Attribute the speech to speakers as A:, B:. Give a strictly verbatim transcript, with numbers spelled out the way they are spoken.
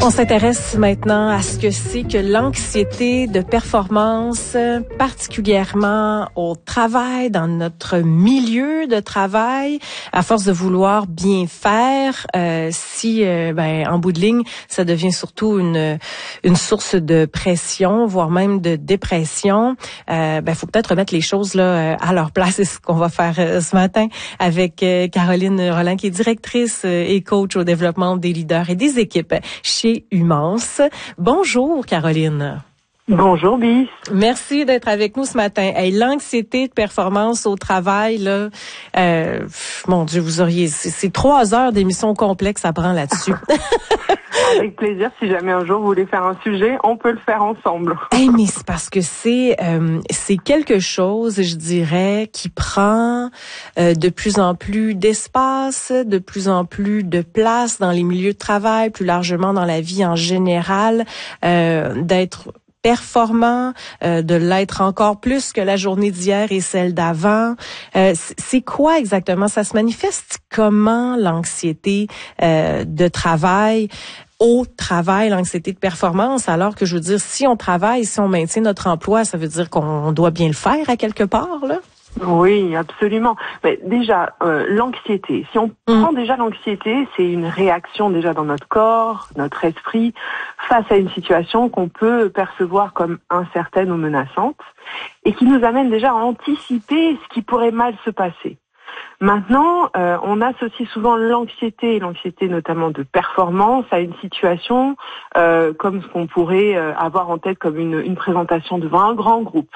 A: On s'intéresse maintenant à ce que c'est que l'anxiété de performance, particulièrement au travail, dans notre milieu de travail, à force de vouloir bien faire, euh, si, euh, ben, en bout de ligne, ça devient surtout une une source de pression, voire même de dépression. Euh, ben, faut peut-être remettre les choses là à leur place. C'est ce qu'on va faire euh, ce matin avec euh, Caroline Rolland, qui est directrice euh, et coach au développement des leaders et des équipes chez Humance. Bonjour, Caroline.
B: Bonjour, Bis.
A: Merci d'être avec nous ce matin. Hey, l'anxiété de performance au travail, là, euh, mon Dieu, vous auriez, c'est, c'est trois heures d'émission complexe à prendre là-dessus.
B: Avec plaisir. Si jamais un jour vous voulez faire un sujet, on peut le faire ensemble.
A: Hey, mais c'est parce que c'est euh, c'est quelque chose, je dirais, qui prend euh, de plus en plus d'espace, de plus en plus de place dans les milieux de travail, plus largement dans la vie en général, euh, d'être performant, euh, de l'être encore plus que la journée d'hier et celle d'avant. Euh, c'est quoi exactement? Ça se manifeste comment l'anxiété euh, de travail au travail, l'anxiété de performance, alors que je veux dire, si on travaille, si on maintient notre emploi, ça veut dire qu'on doit bien le faire à quelque part, là?
B: Oui, absolument. Mais déjà, euh, l'anxiété. Si on mmh. prend déjà l'anxiété, c'est une réaction déjà dans notre corps, notre esprit, face à une situation qu'on peut percevoir comme incertaine ou menaçante, et qui nous amène déjà à anticiper ce qui pourrait mal se passer. Maintenant, euh, on associe souvent l'anxiété, l'anxiété notamment de performance, à une situation euh, comme ce qu'on pourrait euh, avoir en tête comme une, une présentation devant un grand groupe.